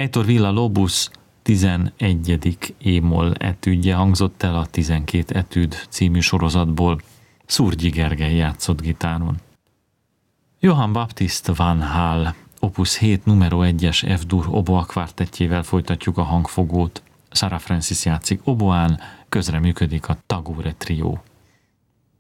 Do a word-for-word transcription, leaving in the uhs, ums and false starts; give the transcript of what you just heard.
Heitor Villa-Lobos tizenegyedik émol etüdje hangzott el a tizenkét etüd című sorozatból. Szurgyi Gergely játszott gitáron. Johann Baptist van Hall opus hét numero egyes F-dur oboa kvártettjével folytatjuk a hangfogót. Sarah Francis játszik oboán, közreműködik a Tagore trió.